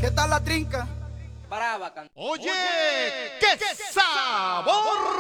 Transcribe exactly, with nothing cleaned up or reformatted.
¿Qué tal la trinca? Brava, can- Oye, qué sabor